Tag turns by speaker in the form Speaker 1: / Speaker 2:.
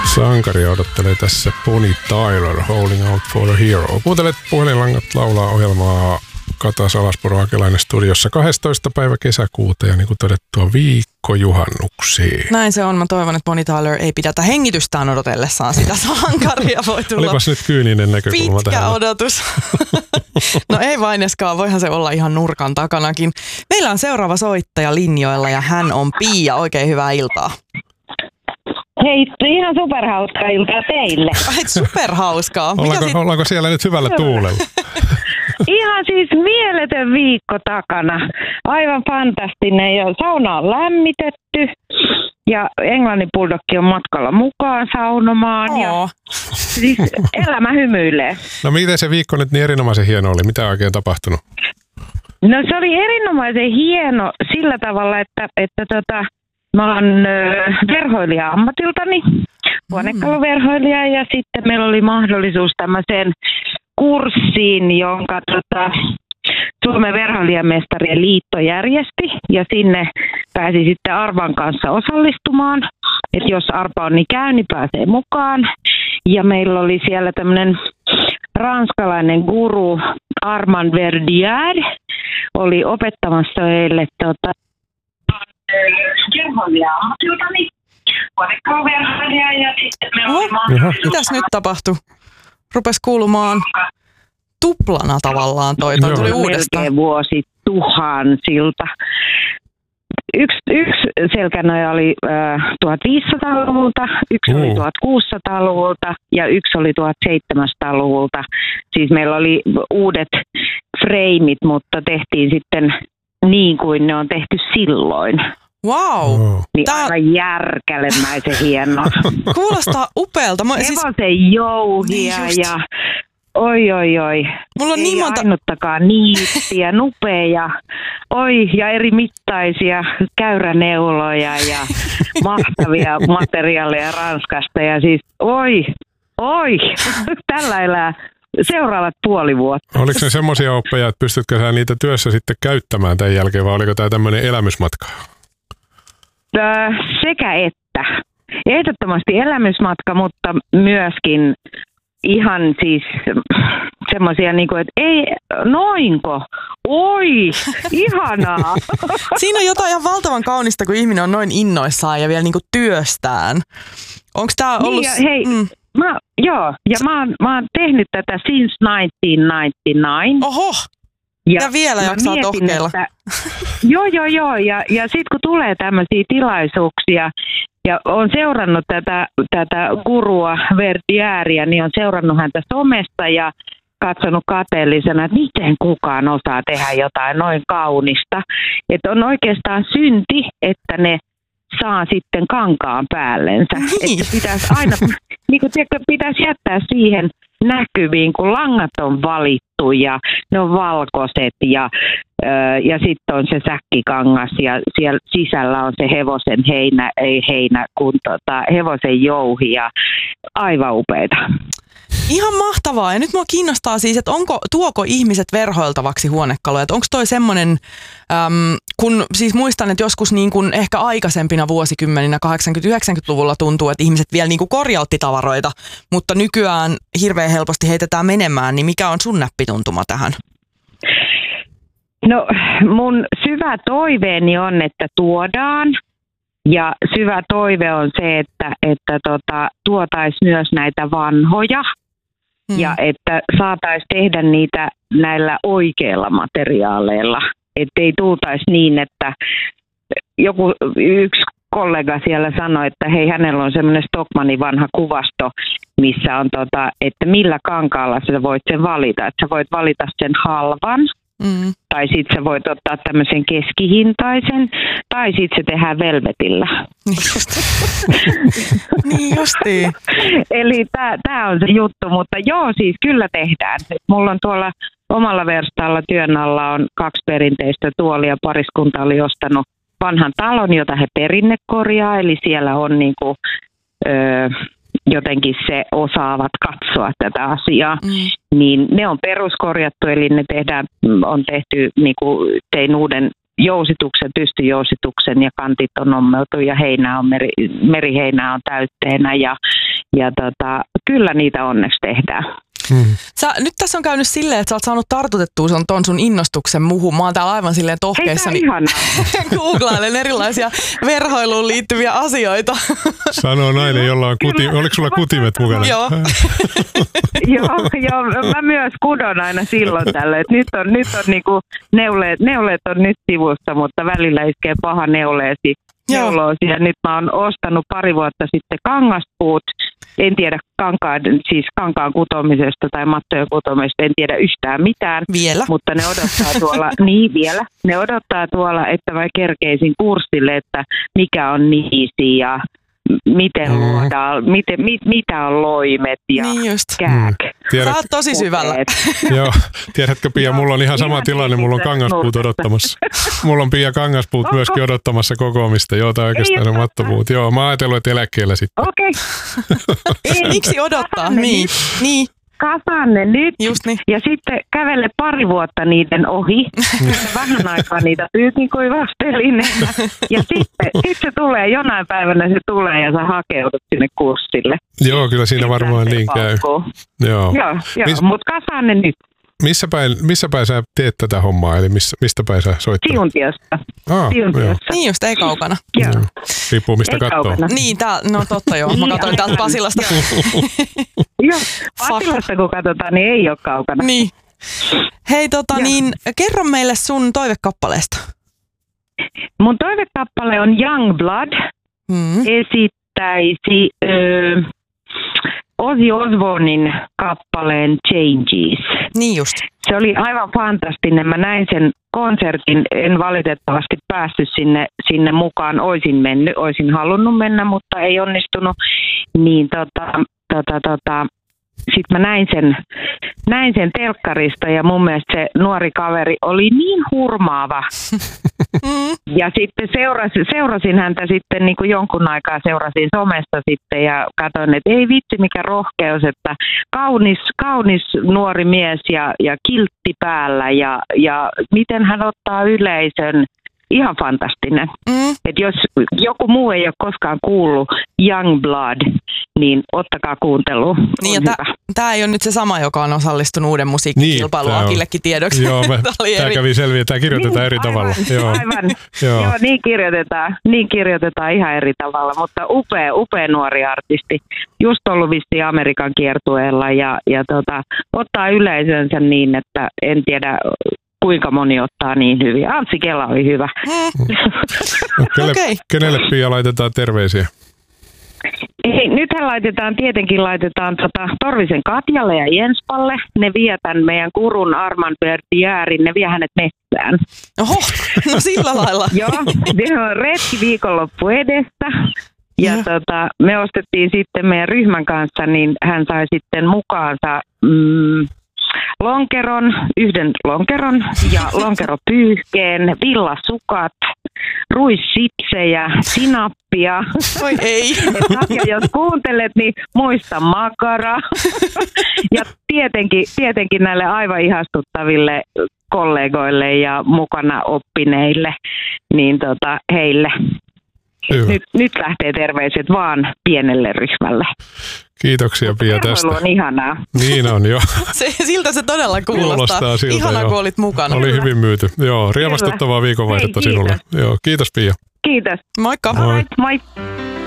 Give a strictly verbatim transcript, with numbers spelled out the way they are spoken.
Speaker 1: Sankaria odottelee tässä Bonnie Tyler, Holding Out for a Hero. Kuuntelet Puhelinlangat laulaa ohjelmaa Kata Salaspuro Akelainen studiossa kahdestoista päivä kesäkuuta ja niin kuin todettua viikko juhannuksiin.
Speaker 2: Näin se on. Mä toivon, että Bonnie Tyler ei pidätä hengitystään odotellessaan sitä sankaria. Voi tulla
Speaker 1: Olipas nyt kyyninen näkökulma
Speaker 2: pitkä
Speaker 1: tähän.
Speaker 2: odotus. No ei vaineskaan, voihan se olla ihan nurkan takanakin. Meillä on seuraava soittaja linjoilla ja hän on Pia. Oikein hyvää iltaa.
Speaker 3: Hei, ihan superhauskaa iltaa teille.
Speaker 2: Ai, superhauskaa.
Speaker 1: Ollaanko,
Speaker 2: sit...
Speaker 1: ollaanko siellä nyt hyvällä tuulella?
Speaker 3: Ihan siis mieletön viikko takana. Aivan fantastinen ja sauna on lämmitetty ja Englannin bulldogki on matkalla mukaan saunomaan.
Speaker 2: Oo.
Speaker 3: Ja siis elämä hymyilee.
Speaker 1: No miten se viikko nyt niin erinomaisen hieno oli? Mitä on oikein tapahtunut?
Speaker 3: No se oli erinomaisen hieno sillä tavalla, että, että tota, mä oon verhoilija ammatiltani, huonekaluverhoilija ja sitten meillä oli mahdollisuus tämmöiseen kurssiin, jonka tota, Suomen verhoilijamestarien liitto järjesti ja sinne pääsi sitten Arvan kanssa osallistumaan. Että jos Arpa on niin käy, niin pääsee mukaan. Ja meillä oli siellä tämmöinen ranskalainen guru Armand Verdier oli opettamassa meille tota, verhoilija-ammatiltani, huonekaluverhoilija ja sitten meillä oli mahdollisuus.
Speaker 2: Mitäs nyt tapahtui? Rupes kuulumaan tuplana tavallaan toi, toi tuli uudestaan.
Speaker 3: Melkein vuosi tuhansilta. Yksi, yksi selkänoja oli äh, tuhatviisisataaluvulta, yksi
Speaker 1: Mm.
Speaker 3: oli tuhatkuusisataaluvulta ja yksi oli tuhatseitsemänsataaluvulta. Siis meillä oli uudet freimit, mutta tehtiin sitten niin kuin ne on tehty silloin.
Speaker 2: Wow.
Speaker 1: Oh.
Speaker 3: Niin
Speaker 2: Tää
Speaker 3: aivan järkälemäisen hieno.
Speaker 2: kuulostaa upealta. Mä, siis,
Speaker 3: Hevosen jouhia
Speaker 2: Niin just.
Speaker 3: ja oi oi oi.
Speaker 2: mulla on
Speaker 3: Ei
Speaker 2: niin monta...
Speaker 3: ainuttakaan niittiä, nupeja, oi ja eri mittaisia käyräneuloja ja mahtavia materiaaleja Ranskasta ja siis oi, oi, tällä elää seuraavat puoli vuotta.
Speaker 1: Oliko ne semmoisia oppeja, että pystytkö sä niitä työssä sitten käyttämään tämän jälkeen vai oliko tämä tämmöinen elämysmatka?
Speaker 3: Äh, sekä että. Ehdottomasti elämysmatka, mutta myöskin ihan siis semmoisia niinku, että ei, noinko, oi, ihanaa.
Speaker 2: Siinä on jotain ihan valtavan kaunista, kun ihminen on noin innoissaan ja vielä niinku työstään. Onko tää ollut...
Speaker 3: Niin, ja hei,
Speaker 2: mm.
Speaker 3: mä, joo, ja mä oon, mä oon tehnyt tätä since tuhatyhdeksänsataayhdeksänkymmentäyhdeksän.
Speaker 2: Oho!
Speaker 3: Ja,
Speaker 2: Ja vielä
Speaker 3: mä
Speaker 2: jaksaa
Speaker 3: mietin,
Speaker 2: tohkeilla.
Speaker 3: että, joo, joo, joo. Ja, ja sitten kun tulee tämmöisiä tilaisuuksia, ja on seurannut tätä, tätä gurua Verdieria, niin on seurannut häntä somesta ja katsonut kateellisena, että miten kukaan osaa tehdä jotain noin kaunista. Että on oikeastaan synti, että ne saa sitten kankaan päällensä.
Speaker 2: Niin.
Speaker 3: Että pitäisi aina, niin kuin tiedätkö, pitäisi jättää siihen näkyviin, kun langat on valittu ja ne on valkoiset ja, ja sitten on se säkkikangas ja siellä sisällä on se hevosen heinä, ei heinä, kun tota, hevosen jouhi ja aivan upeita.
Speaker 2: Ihan mahtavaa. Ja nyt mua kiinnostaa siis, että onko, tuoko ihmiset verhoiltavaksi huonekaluja? Onko toi semmoinen, äm, kun siis muistan, että joskus niin kuin ehkä aikaisempina vuosikymmeninä kahdeksankymmentä-yhdeksänkymmentäluvulla tuntuu, että ihmiset vielä niin kuin korjautti tavaroita, mutta nykyään hirveän helposti heitetään menemään, niin mikä on sun näppituntuma tähän?
Speaker 3: No mun syvä toiveeni on, että tuodaan. Ja syvä toive on se, että, että tota, tuotaisiin myös näitä vanhoja hmm. ja että saataisiin tehdä niitä näillä oikeilla materiaaleilla. Että ei tultaisi niin, että joku yksi kollega siellä sanoi, että hei, hänellä on semmoinen Stockmannin vanha kuvasto, missä on, tota, että millä kankaalla sä voit sen valita. Että sä voit valita sen halvan. Mm. Tai sitten sä voit ottaa tämmöisen keskihintaisen, tai sitten se tehdään velvetillä.
Speaker 2: Niin justiin.
Speaker 3: Eli tämä on se juttu, mutta joo, siis kyllä tehdään. Mulla on tuolla omalla verstaalla työn alla on kaksi perinteistä tuolia. Pariskunta oli ostanut vanhan talon, jota he perinnekorjaa, eli siellä on niinku... Öö, jotenkin se osaavat katsoa tätä asiaa, mm. niin ne on peruskorjattu, eli ne tehdään, on tehty, niin kuin tein uuden jousituksen, pystyjousituksen ja kantit on ommeltu ja heinää on, meri, meriheinää on täytteenä ja, ja tota, kyllä niitä onneksi tehdään.
Speaker 2: Hmm. Sä, nyt tässä on käynyt silleen, että sä oot saanut tartutettua sun, ton sun innostuksen muhun. Mä oon täällä aivan silleen tohkeissa.
Speaker 3: Hei,
Speaker 2: niin googlailen erilaisia verhoiluun liittyviä asioita.
Speaker 1: Sanoo nainen, jolla on kuti... Oliko sulla kutimet mukana?
Speaker 2: Joo.
Speaker 3: joo, joo, mä myös kudon aina silloin tällöin. Nyt on, nyt on niinku neuleet, neuleet on nyt sivussa, mutta välillä iskee paha neuleesi. Neuloosi. Ja nyt mä oon ostanut pari vuotta sitten kangaspuut. En tiedä kankaan, siis kankaan kutomisesta tai mattojen kutomisesta, en tiedä yhtään mitään.
Speaker 2: Vielä.
Speaker 3: Mutta ne odottaa tuolla, niin vielä, ne odottaa tuolla, että mä kerkeisin kurssille, että mikä on niisi ja miten mm. luodaan, miten, mit, mitä on loimet ja
Speaker 2: niin
Speaker 3: kääk.
Speaker 2: Mm. Sä oot tosi syvällä.
Speaker 1: Joo, tiedätkö Pia, mulla on ihan sama ihan tilanne, mulla on kangaspuut odottamassa. Mulla on Pia kangaspuut Onko? myöskin odottamassa kokoamista, joo, tai oikeastaan ne mattopuut. Joo, mä oon ajatellut, että eläkkeellä sitten.
Speaker 3: Okei. Okay.
Speaker 2: Miksi odottaa? Niin, niin.
Speaker 3: Kasaan ne nyt
Speaker 2: Just niin.
Speaker 3: Ja sitten kävele pari vuotta niiden ohi. Vähän aikaa niitä pyykinkuivastelin. Ja sitten sit se tulee, jonain päivänä se tulee ja sä hakeudut sinne kurssille.
Speaker 1: Joo, kyllä siinä sitten varmaan niin käy.
Speaker 3: Joo, joo, joo Mis... mutta kasaan ne nyt.
Speaker 1: Missä päin, missä päin sä teet tätä hommaa, eli missä, mistä päin sä soittaa?
Speaker 3: Siuntiosta.
Speaker 1: Ah,
Speaker 2: Siuntiosta. Niin just, ei kaukana.
Speaker 3: Joo.
Speaker 1: Riippuu mistä ei katsoo.
Speaker 3: Kaukana.
Speaker 2: Niin, tää, no totta joo, mä katsoin täältä Pasilasta.
Speaker 3: Joo, Pasilasta kun katsotaan, niin ei ole kaukana.
Speaker 2: Niin. Hei tota joo. niin, kerro meille sun toivekappaleesta.
Speaker 3: Mun toivekappale on Youngblood. Mm. Esittäisi Öö, Ozzy Osbournen kappaleen Changes.
Speaker 2: Niin just.
Speaker 3: Se oli aivan fantastinen. Mä näin sen konsertin. En valitettavasti päässyt sinne, sinne mukaan. Oisin mennyt, oisin halunnut mennä, mutta ei onnistunut. Niin tota, tota, tota, sitten mä näin sen, näin sen telkkarista ja mun mielestä se nuori kaveri oli niin hurmaava. Ja sitten seurasin, seurasin häntä sitten niin kuin jonkun aikaa seurasin somesta sitten ja katsoin, että ei vitsi mikä rohkeus, että kaunis, kaunis nuori mies ja, ja kiltti päällä ja, ja miten hän ottaa yleisön. Ihan fantastinen. Mm. Et jos joku muu ei ole koskaan kuullut Youngblood, niin ottakaa kuunteluun.
Speaker 2: Niin tämä ei ole nyt se sama, joka on osallistunut uuden musiikkikilpailuun niin, Akillekin tiedoksi.
Speaker 1: Joo, tämä kävi selviä. Tämä kirjoitetaan niin, eri
Speaker 3: aivan,
Speaker 1: tavalla. Joo.
Speaker 3: Aivan. Joo. Joo, niin kirjoitetaan. Niin kirjoitetaan ihan eri tavalla, mutta upea, upea nuori artisti. Just ollut vissiin Amerikan kiertueella ja, ja tota, ottaa yleisönsä niin, että en tiedä kuinka moni ottaa niin hyvin. Anssi Kela oli hyvä. Mm.
Speaker 1: Kelle, okay. Kenelle Pia laitetaan terveisiä?
Speaker 3: Hei, nythän laitetaan, tietenkin laitetaan tota Torvisen Katjalle ja Jenspalle. Ne vie tämän meidän kurun Arman Bertiäärin, ne vie hänet metsään.
Speaker 2: Oho, no sillä lailla.
Speaker 3: Joo, se on retki viikonloppu edessä. Ja mm. tota, me ostettiin sitten meidän ryhmän kanssa, niin hän sai sitten mukaansa mm, lonkeron, yhden lonkeron ja lonkeropyyhkeen, villasukat, ruissipsejä, sinappia.
Speaker 2: Oi ei.
Speaker 3: Ja jos kuuntelet, niin muista makara. Ja tietenkin, tietenkin näille aivan ihastuttaville kollegoille ja mukana oppineille, niin tota, heille. Nyt, nyt lähtee terveiset vaan pienelle ryhmälle.
Speaker 1: Kiitoksia Pia tästä.
Speaker 3: Terveilu on ihanaa.
Speaker 1: Niin on jo.
Speaker 2: Se, siltä se todella kuulostaa.
Speaker 1: Kuulostaa siltä,
Speaker 2: ihanaa,
Speaker 1: joo.
Speaker 2: kun olit mukana.
Speaker 1: Oli hyvin myyty. Joo, riemastuttavaa viikonvaihdetta sinulle. Joo, kiitos Pia.
Speaker 3: Kiitos.
Speaker 2: Moikka.
Speaker 3: Moi. Moi.